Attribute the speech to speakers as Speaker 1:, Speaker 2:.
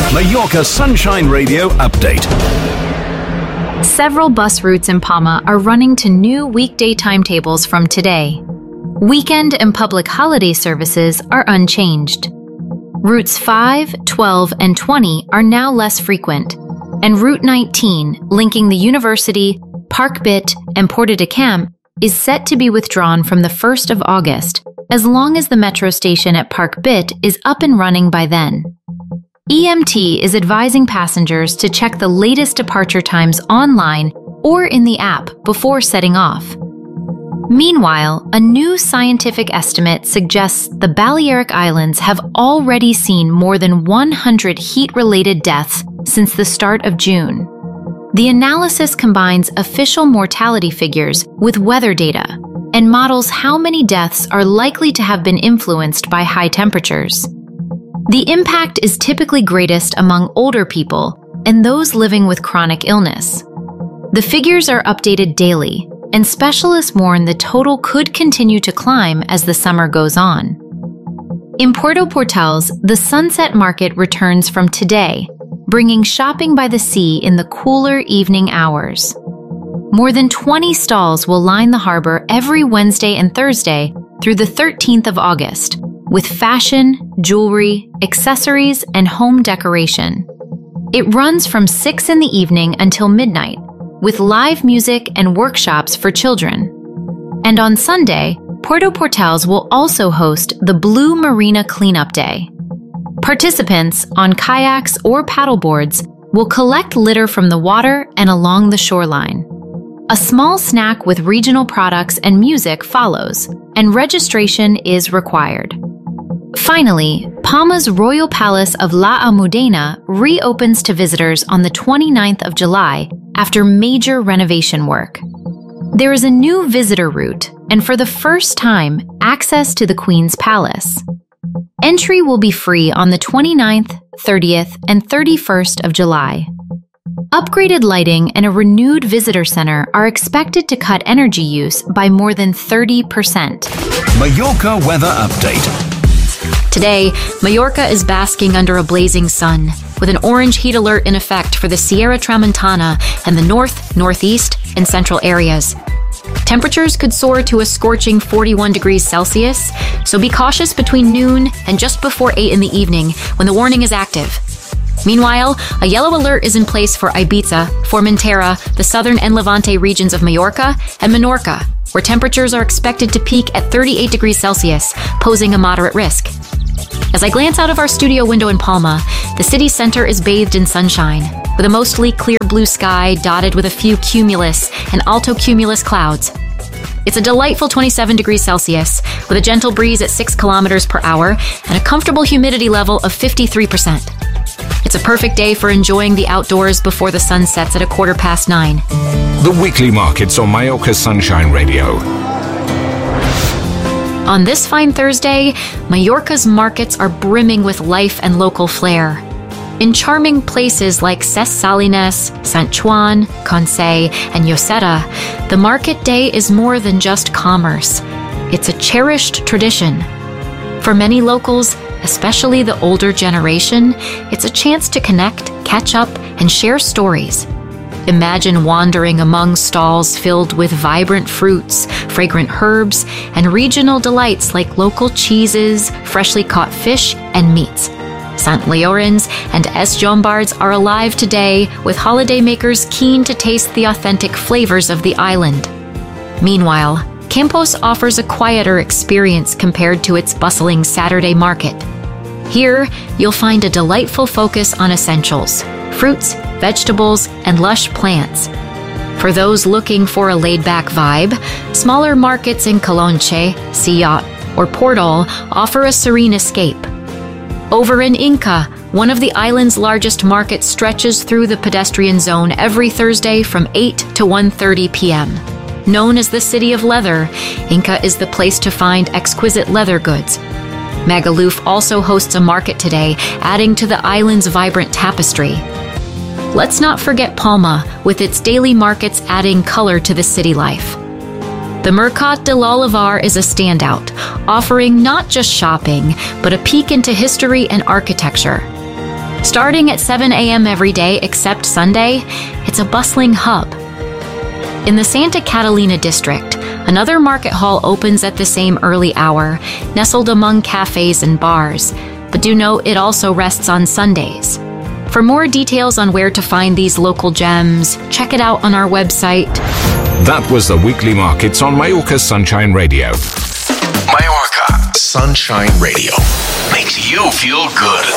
Speaker 1: Mallorca Sunshine Radio update.
Speaker 2: Several bus routes in Palma are running to new weekday timetables from today. Weekend and public holiday services are unchanged. Routes 5, 12, and 20 are now less frequent, and Route 19, linking the University, Park Bit, and Porta de Camp, is set to be withdrawn from the 1st of August, as long as the metro station at Park Bit is up and running by then. EMT is advising passengers to check the latest departure times online or in the app before setting off. Meanwhile, a new scientific estimate suggests the Balearic Islands have already seen more than 100 heat-related deaths since the start of June. The analysis combines official mortality figures with weather data and models how many deaths are likely to have been influenced by high temperatures. The impact is typically greatest among older people and those living with chronic illness. The figures are updated daily, and specialists warn the total could continue to climb as the summer goes on. In Puerto Portales, the Sunset Market returns from today, bringing shopping by the sea in the cooler evening hours. More than 20 stalls will line the harbor every Wednesday and Thursday through the 13th of August, with fashion, jewelry, accessories, and home decoration. It runs from 6 in the evening until midnight, with live music and workshops for children. And on Sunday, Puerto Portales will also host the Blue Marina Cleanup Day. Participants on kayaks or paddleboards will collect litter from the water and along the shoreline. A small snack with regional products and music follows, and registration is required. Finally, Palma's Royal Palace of La Almudena reopens to visitors on the 29th of July after major renovation work. There is a new visitor route, and for the first time, access to the Queen's Palace. Entry will be free on the 29th, 30th, and 31st of July. Upgraded lighting and a renewed visitor center are expected to cut energy use by more than 30%.
Speaker 1: Mallorca weather update.
Speaker 3: Today, Mallorca is basking under a blazing sun, with an orange heat alert in effect for the Sierra Tramontana and the north, northeast, and central areas. Temperatures could soar to a scorching 41 degrees Celsius, so be cautious between noon and just before 8 in the evening when the warning is active. Meanwhile, a yellow alert is in place for Ibiza, Formentera, the southern and Levante regions of Mallorca, and Menorca, where temperatures are expected to peak at 38 degrees Celsius, posing a moderate risk. As I glance out of our studio window in Palma, the city center is bathed in sunshine, with a mostly clear blue sky dotted with a few cumulus and altocumulus clouds. It's a delightful 27 degrees Celsius, with a gentle breeze at 6 kilometers per hour and a comfortable humidity level of 53%. It's a perfect day for enjoying the outdoors before the sun sets at 9:15.
Speaker 1: The weekly markets on Mallorca Sunshine Radio.
Speaker 3: On this fine Thursday, Mallorca's markets are brimming with life and local flair. In charming places like Ses Salines, Sant Joan, Consell, and Lloseta, the market day is more than just commerce. It's a cherished tradition. For many locals, especially the older generation, it's a chance to connect, catch up, and share stories. Imagine wandering among stalls filled with vibrant fruits, fragrant herbs, and regional delights like local cheeses, freshly caught fish, and meats. Sant Llorenç and Es Llombards are alive today, with holidaymakers keen to taste the authentic flavors of the island. Meanwhile, Campos offers a quieter experience compared to its bustling Saturday market. Here, you'll find a delightful focus on essentials, fruits, vegetables, and lush plants. For those looking for a laid-back vibe, smaller markets in Calonche, Sillot, or Portal offer a serene escape. Over in Inca, one of the island's largest markets stretches through the pedestrian zone every Thursday from 8 to 1:30 p.m. Known as the City of Leather, Inca is the place to find exquisite leather goods. Magaluf also hosts a market today, adding to the island's vibrant tapestry. Let's not forget Palma, with its daily markets adding color to the city life. The Mercat de l'Olivar is a standout, offering not just shopping, but a peek into history and architecture. Starting at 7 a.m. every day except Sunday, it's a bustling hub. In the Santa Catalina district, another market hall opens at the same early hour, nestled among cafes and bars, but do note it also rests on Sundays. For more details on where to find these local gems, check it out on our website.
Speaker 1: That was the Weekly Markets on Mallorca Sunshine Radio.
Speaker 4: Mallorca Sunshine Radio makes you feel good.